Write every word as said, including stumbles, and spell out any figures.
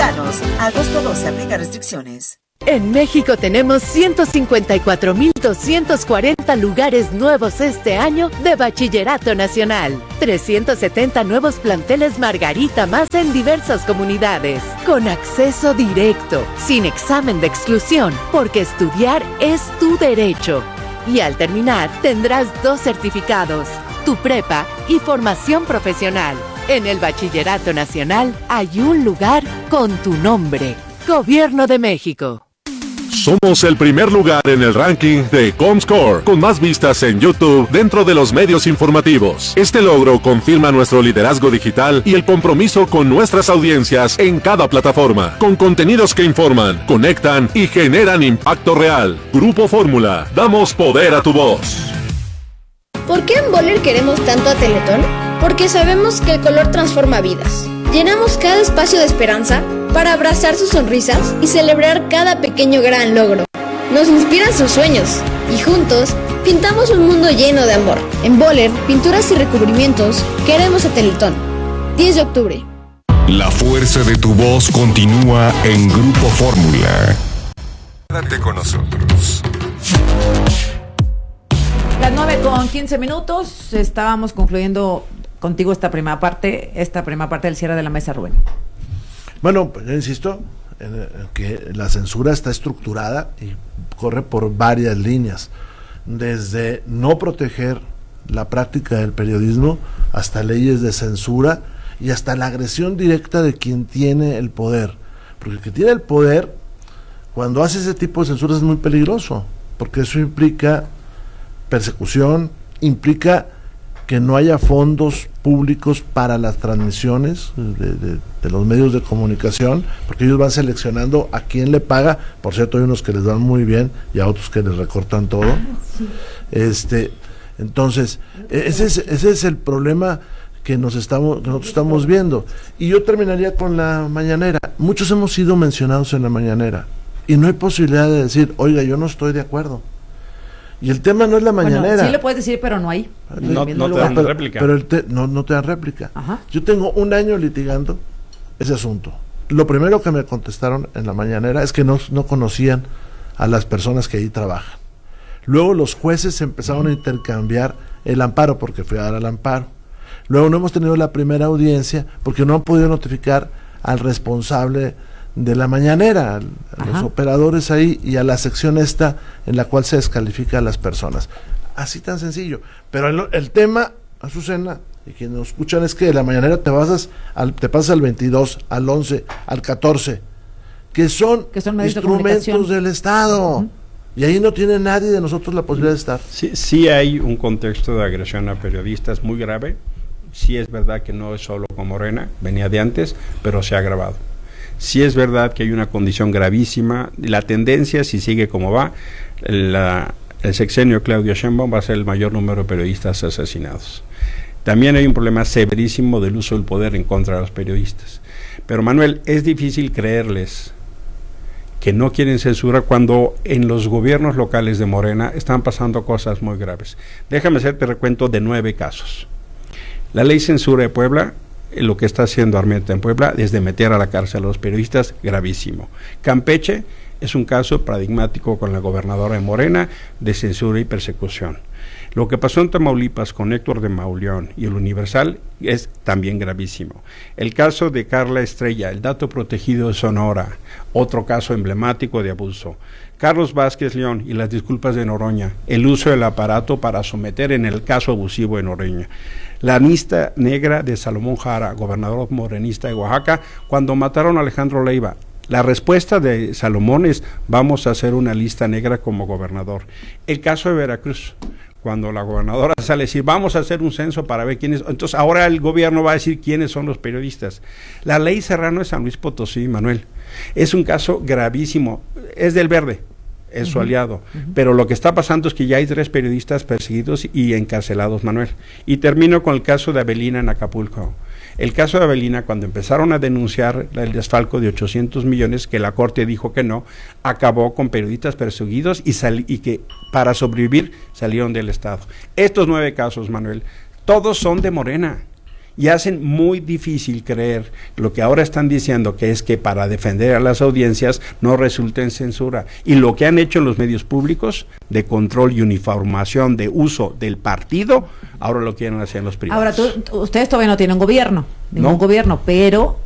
Visítanos. Agosto doce, aplica restricciones. En México tenemos ciento cincuenta y cuatro mil doscientos cuarenta lugares nuevos este año de Bachillerato Nacional. trescientos setenta nuevos planteles Margarita más en diversas comunidades. Con acceso directo, sin examen de exclusión, porque estudiar es tu derecho. Y al terminar, tendrás dos certificados, tu prepa y formación profesional. En el Bachillerato Nacional hay un lugar con tu nombre. Gobierno de México. Somos el primer lugar en el ranking de Comscore, con más vistas en YouTube dentro de los medios informativos. Este logro confirma nuestro liderazgo digital y el compromiso con nuestras audiencias en cada plataforma, con contenidos que informan, conectan y generan impacto real. Grupo Fórmula, damos poder a tu voz. ¿Por qué en Boller queremos tanto a Teletón? Porque sabemos que el color transforma vidas. Llenamos cada espacio de esperanza para abrazar sus sonrisas y celebrar cada pequeño gran logro. Nos inspiran sus sueños y juntos pintamos un mundo lleno de amor. En Boller, pinturas y recubrimientos, queremos a Teletón. diez de octubre. La fuerza de tu voz continúa en Grupo Fórmula. Quédate con nosotros. Las nueve con quince minutos, estábamos concluyendo contigo esta primera parte, esta primera parte del cierre de la mesa, Rubén. Bueno, pues yo insisto en que la censura está estructurada y corre por varias líneas, desde no proteger la práctica del periodismo hasta leyes de censura y hasta la agresión directa de quien tiene el poder, porque el que tiene el poder, cuando hace ese tipo de censura es muy peligroso, porque eso implica persecución, implica que no haya fondos públicos para las transmisiones de, de, de los medios de comunicación, porque ellos van seleccionando a quién le paga. Por cierto, hay unos que les van muy bien y a otros que les recortan todo. Sí. Este, entonces, ese es, ese es el problema que nos estamos, que nosotros estamos viendo. Y yo terminaría con la mañanera. Muchos hemos sido mencionados en la mañanera y no hay posibilidad de decir, oiga, yo no estoy de acuerdo. Y el tema no es la mañanera. Bueno, sí le puedes decir, pero no hay. No, no te dan pero, réplica. Pero el te, no, no te dan réplica. Ajá. Yo tengo un año litigando ese asunto. Lo primero que me contestaron en la mañanera es que no, no conocían a las personas que ahí trabajan. Luego los jueces empezaron a intercambiar el amparo, porque fui a dar al amparo. Luego no hemos tenido la primera audiencia porque no han podido notificar al responsable de la mañanera, a los operadores ahí y a la sección esta en la cual se descalifica a las personas. Así tan sencillo. Pero el, el tema, Azucena, y quienes nos escuchan, es que de la mañanera te pasas al, te pasas al veintidós, al once, al catorce, que son, que son instrumentos de del Estado. Uh-huh. Y ahí no tiene nadie de nosotros la posibilidad de estar. Sí, sí hay un contexto de agresión a periodistas muy grave. Sí es verdad que no es solo con Morena, venía de antes, pero se ha agravado. Sí es verdad que hay una condición gravísima. La tendencia, si sigue como va, la, el sexenio Claudia Sheinbaum va a ser el mayor número de periodistas asesinados. También hay un problema severísimo del uso del poder en contra de los periodistas. Pero Manuel, es difícil creerles que no quieren censura cuando en los gobiernos locales de Morena están pasando cosas muy graves. Déjame hacerte recuento de nueve casos. La ley censura de Puebla, lo que está haciendo Armenta en Puebla es de meter a la cárcel a los periodistas, gravísimo. Campeche es un caso paradigmático con la gobernadora de Morena de censura y persecución. Lo que pasó en Tamaulipas con Héctor de Mauleón y el Universal es también gravísimo. El caso de Carla Estrella, el dato protegido de Sonora, otro caso emblemático de abuso. Carlos Vázquez León y las disculpas de Noroña, el uso del aparato para someter en el caso abusivo de Noroña. La lista negra de Salomón Jara, gobernador morenista de Oaxaca, cuando mataron a Alejandro Leiva. La respuesta de Salomón es, vamos a hacer una lista negra como gobernador. El caso de Veracruz, cuando la gobernadora sale a decir, vamos a hacer un censo para ver quiénes, entonces ahora el gobierno va a decir quiénes son los periodistas. La ley Serrano de San Luis Potosí, Manuel, es un caso gravísimo, es del Verde, es uh-huh. su aliado, uh-huh. pero lo que está pasando es que ya hay tres periodistas perseguidos y encarcelados, Manuel. Y termino con el caso de Avelina en Acapulco. El caso de Avelina, cuando empezaron a denunciar el desfalco de ochocientos millones, que la Corte dijo que no, acabó con periodistas perseguidos y, sal- y que para sobrevivir salieron del Estado. Estos nueve casos, Manuel, todos son de Morena. y hacen muy difícil creer lo que ahora están diciendo, que es que para defender a las audiencias no resulta en censura. Y lo que han hecho en los medios públicos de control y uniformación de uso del partido, ahora lo quieren hacer en los privados. Ahora, tú, tú- ustedes todavía no tienen gobierno, ningún No. gobierno, pero